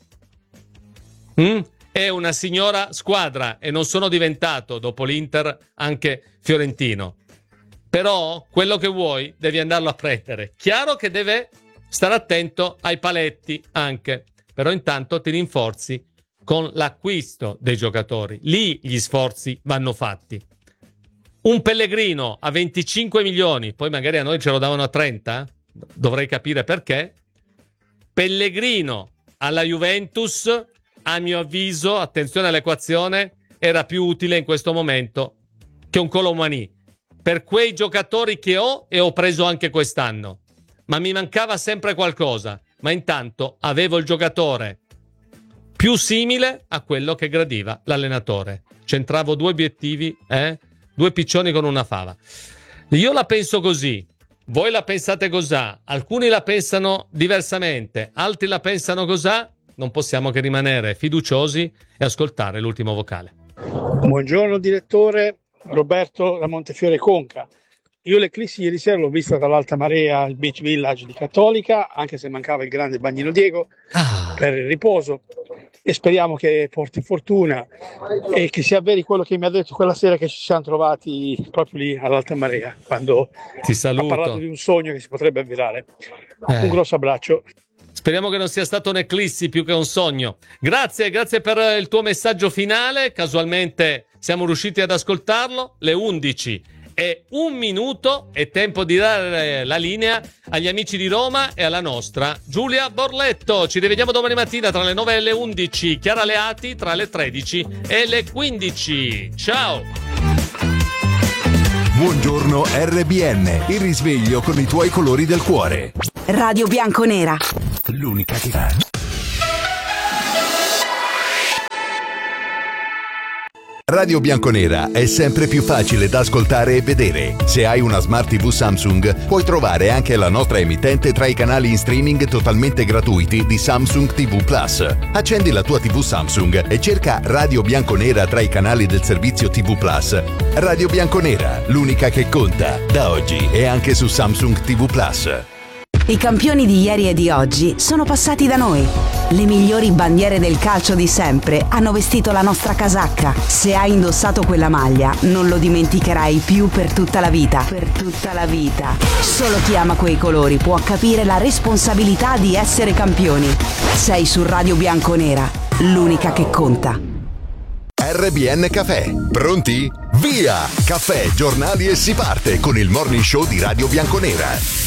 È una signora squadra e non sono diventato, dopo l'Inter, anche fiorentino. Però quello che vuoi devi andarlo a prendere. Chiaro che deve stare attento ai paletti anche, però intanto ti rinforzi con l'acquisto dei giocatori. Lì gli sforzi vanno fatti. Un Pellegrino a 25 milioni, poi magari a noi ce lo davano a 30, dovrei capire perché. Pellegrino alla Juventus, a mio avviso, attenzione all'equazione, era più utile in questo momento che un Kolo Muani. Per quei giocatori che ho, e ho preso anche quest'anno, ma mi mancava sempre qualcosa, ma intanto avevo il giocatore più simile a quello che gradiva l'allenatore. Centravo 2 obiettivi, 2 piccioni con una fava. Io la penso così, voi la pensate così, alcuni la pensano diversamente, altri la pensano così. Non possiamo che rimanere fiduciosi e ascoltare l'ultimo vocale. Buongiorno direttore, Roberto da Montefiore Conca. Io l'Eclissi ieri sera l'ho vista dall'Alta Marea al Beach Village di Cattolica, anche se mancava il grande Bagnino Diego per il riposo. e speriamo che porti fortuna e che sia vero quello che mi ha detto quella sera che ci siamo trovati proprio lì all'Alta Marea, quando ha parlato di un sogno che si potrebbe avverare. Un grosso abbraccio. Speriamo che non sia stato un'eclissi più che un sogno. Grazie per il tuo messaggio finale. Casualmente siamo riusciti ad ascoltarlo. Le 11:01 è tempo di dare la linea agli amici di Roma e alla nostra Giulia Borletto. Ci rivediamo domani mattina tra le 9 e le 11. Chiara Leati tra le 13 e le 15. Ciao! Buongiorno RBN, il risveglio con i tuoi colori del cuore. Radio Bianconera. L'unica che va. Radio Bianconera è sempre più facile da ascoltare e vedere. Se hai una Smart TV Samsung, puoi trovare anche la nostra emittente tra i canali in streaming totalmente gratuiti di Samsung TV Plus. Accendi la tua TV Samsung e cerca Radio Bianconera tra i canali del servizio TV Plus. Radio Bianconera, l'unica che conta, da oggi e anche su Samsung TV Plus. I campioni di ieri e di oggi sono passati da noi. Le migliori bandiere del calcio di sempre hanno vestito la nostra casacca. Se hai indossato quella maglia, non lo dimenticherai più per tutta la vita. Per tutta la vita. Solo chi ama quei colori può capire la responsabilità di essere campioni. Sei su Radio Bianconera, l'unica che conta. RBN Caffè. Pronti? Via! Caffè, giornali e si parte con il morning show di Radio Bianconera.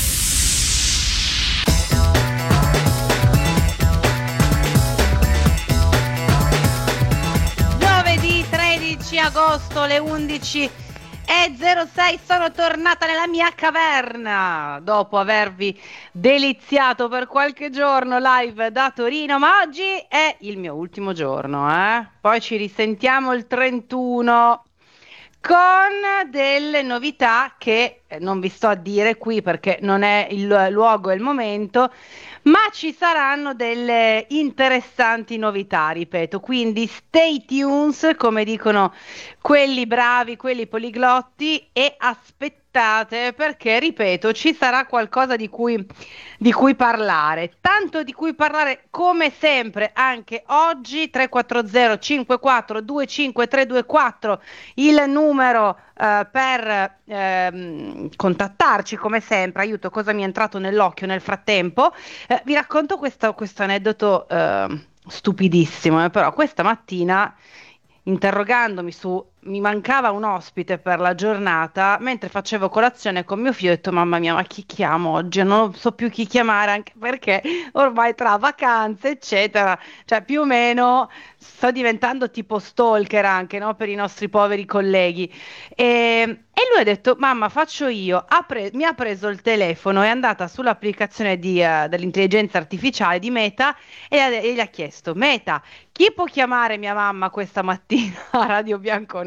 Agosto, le 11:06, sono tornata nella mia caverna dopo avervi deliziato per qualche giorno live da Torino, ma oggi è il mio ultimo giorno, poi ci risentiamo il 31 con delle novità che non vi sto a dire qui perché non è il luogo e il momento, ma ci saranno delle interessanti novità, ripeto, quindi stay tuned, come dicono quelli bravi, quelli poliglotti, e aspettate perché, ripeto, ci sarà qualcosa di cui parlare, tanto di cui parlare come sempre anche oggi. 340 54 25 324 il numero per contattarci, come sempre. Aiuto, cosa mi è entrato nell'occhio nel frattempo? Vi racconto questo aneddoto stupidissimo, però questa mattina, interrogandomi mi mancava un ospite per la giornata, mentre facevo colazione con mio figlio ho detto: mamma mia, ma chi chiamo oggi? Non so più chi chiamare, anche perché ormai tra vacanze eccetera, cioè più o meno sto diventando tipo stalker anche, no? Per i nostri poveri colleghi, e lui ha detto: mamma, faccio io. Mi ha preso il telefono, è andata sull'applicazione dell'intelligenza artificiale di Meta e gli ha chiesto: Meta, chi può chiamare mia mamma questa mattina a Radio Bianconera?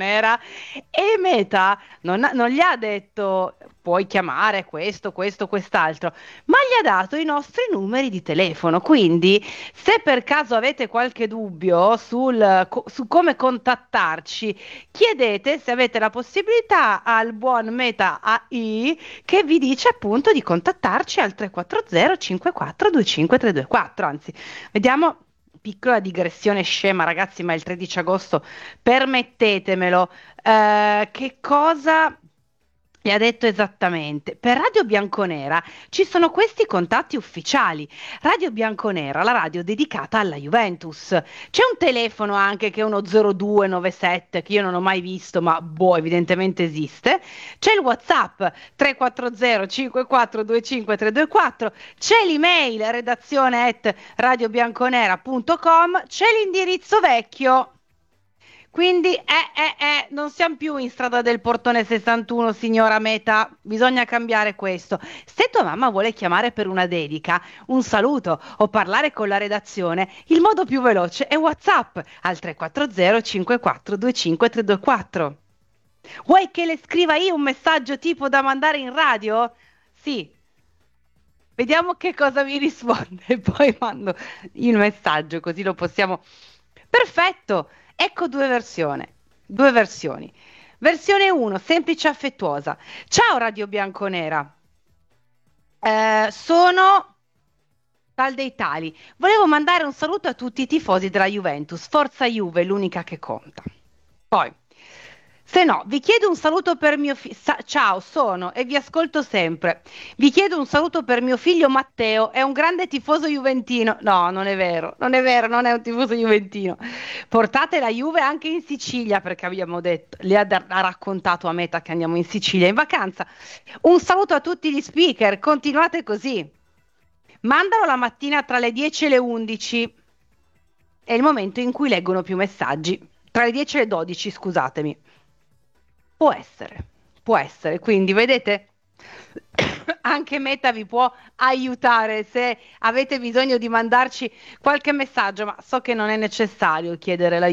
E Meta non gli ha detto puoi chiamare questo, quest'altro, ma gli ha dato i nostri numeri di telefono. Quindi se per caso avete qualche dubbio su come contattarci, chiedete se avete la possibilità al buon Meta AI, che vi dice appunto di contattarci al 340 54 25 324. Anzi, vediamo. Piccola digressione scema, ragazzi, ma il 13 agosto, permettetemelo, che cosa gli ha detto esattamente? Per Radio Bianconera ci sono questi contatti ufficiali. Radio Bianconera, la radio dedicata alla Juventus. C'è un telefono anche che è uno 0297 che io non ho mai visto, ma evidentemente esiste. C'è il WhatsApp 340 54 25 324. C'è l'email redazione@radiobianconera.com. C'è l'indirizzo vecchio. Quindi non siamo più in strada del portone 61, signora Meta, bisogna cambiare questo. Se tua mamma vuole chiamare per una dedica, un saluto o parlare con la redazione, il modo più veloce è WhatsApp al 340 54 25 324. Vuoi che le scriva io un messaggio tipo da mandare in radio? Sì. Vediamo che cosa mi risponde, poi mando il messaggio così lo possiamo... Perfetto! Ecco due versioni. Versione 1, semplice e affettuosa. Ciao Radio Bianconera. Sono Tal dei tali. Volevo mandare un saluto a tutti i tifosi della Juventus. Forza Juve, l'unica che conta. Poi, se no, vi chiedo un saluto per mio figlio. Ciao, sono e vi ascolto sempre. Vi chiedo un saluto per mio figlio Matteo, è un grande tifoso juventino. No, non è vero, non è un tifoso juventino. Portate la Juve anche in Sicilia, perché abbiamo detto, ha raccontato a Meta che andiamo in Sicilia in vacanza. Un saluto a tutti gli speaker, continuate così. Mandalo la mattina tra le 10 e le 11. È il momento in cui leggono più messaggi. Tra le 10 e le 12, scusatemi. Può essere. Quindi, vedete, anche Meta vi può aiutare se avete bisogno di mandarci qualche messaggio, ma so che non è necessario chiedere la